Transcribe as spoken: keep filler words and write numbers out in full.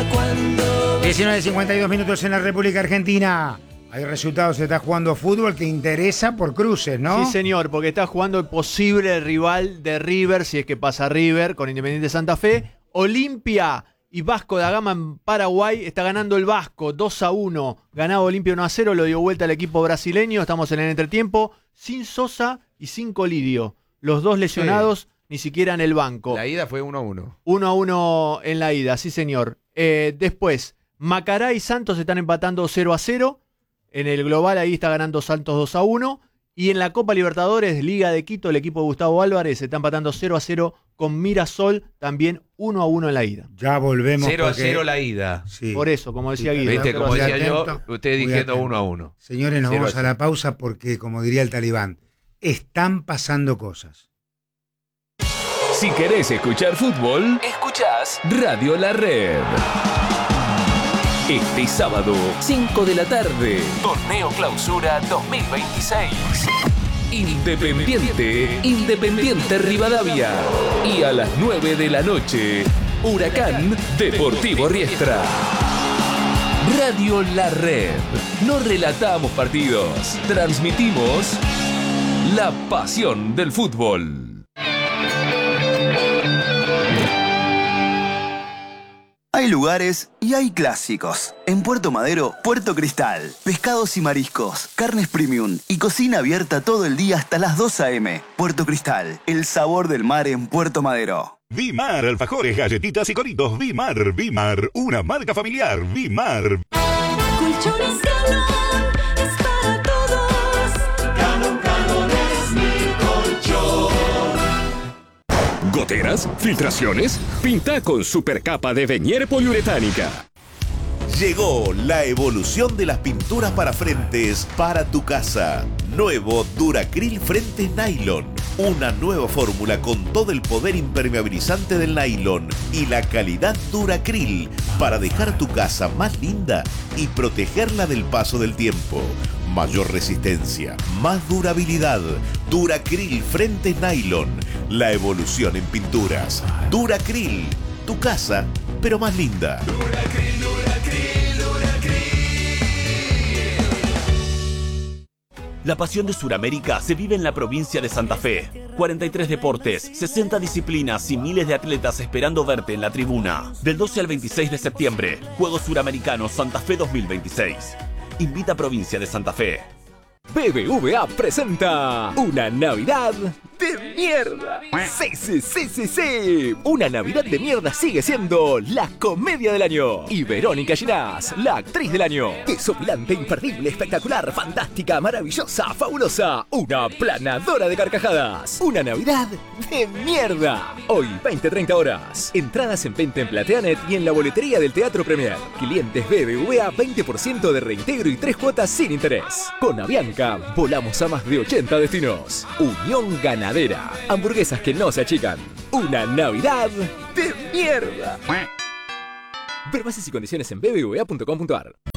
diecinueve cincuenta y dos minutos en la República Argentina. Hay resultados, se está jugando fútbol que interesa por cruces, ¿no? Sí, señor, porque está jugando el posible rival de River, si es que pasa River, con Independiente Santa Fe. Olimpia y Vasco da Gama en Paraguay. Está ganando el Vasco dos a uno. Ganaba Olimpia uno a cero, lo dio vuelta el equipo brasileño. Estamos en el entretiempo. Sin Sosa y sin Colidio. Los dos lesionados, sí. Ni siquiera en el banco. La ida fue uno a uno. uno a uno en la ida, sí, señor. Eh, después, Macará y Santos están empatando cero a cero. En el global ahí está ganando Santos dos a uno. Y en la Copa Libertadores, Liga de Quito, el equipo de Gustavo Álvarez está empatando cero a cero con Mirasol, también uno a uno en la ida. Ya volvemos. cero a cero la ida. Sí. Por eso, como decía Sí, Guido. ¿Viste? Como decía atento, yo, usted diciendo uno a uno. Señores, nos cero vamos a, a la pausa porque, como diría el Talibán, están pasando cosas. Si querés escuchar fútbol, escuchás Radio La Red. Este sábado, cinco de la tarde, Torneo Clausura dos mil veintiséis. Independiente, Independiente Rivadavia. Y a las nueve de la noche, Huracán Deportivo Riestra. Radio La Red. No relatamos partidos, transmitimos la pasión del fútbol. Hay lugares y hay clásicos. En Puerto Madero, Puerto Cristal. Pescados y mariscos, carnes premium y cocina abierta todo el día hasta las dos a eme. Puerto Cristal, el sabor del mar en Puerto Madero. Vimar, alfajores, galletitas y coritos. Vimar, Vimar, una marca familiar. Vimar. Colchones Calón es para todos. Calón, Calón es mi colchón. ¿Goteras? ¿Filtraciones? Pinta con supercapa de Venier poliuretánica. Llegó la evolución de las pinturas para frentes para tu casa. Nuevo Duracril Frentes Nylon. Una nueva fórmula con todo el poder impermeabilizante del nylon y la calidad Duracril para dejar tu casa más linda y protegerla del paso del tiempo. Mayor resistencia, más durabilidad. Duracril Frentes Nylon. La evolución en pinturas. Duracril. Tu casa, pero más linda. Duracril, Duracril, Duracril. La pasión de Sudamérica se vive en la provincia de Santa Fe. cuarenta y tres deportes, sesenta disciplinas y miles de atletas esperando verte en la tribuna. Del doce al veintiséis de septiembre, Juegos Suramericanos Santa Fe dos mil veintiséis. Invita a Provincia de Santa Fe. B B V A presenta una Navidad de mierda. Sí, sí, sí, sí, sí. Una Navidad de mierda sigue siendo la comedia del año. Y Verónica Ginás, la actriz del año. Desopilante, imperdible, espectacular, fantástica, maravillosa, fabulosa. Una planadora de carcajadas. Una Navidad de mierda. Hoy, veinte a treinta horas. Entradas en venta en Plateanet y en la boletería del Teatro Premier. Clientes B B V A, veinte por ciento de reintegro y tres cuotas sin interés. Con Avianca, volamos a más de ochenta destinos. Unión Ganadera. Hamburguesas que no se achican. Una Navidad de mierda. Ver bases y condiciones en b b v a punto com punto a r.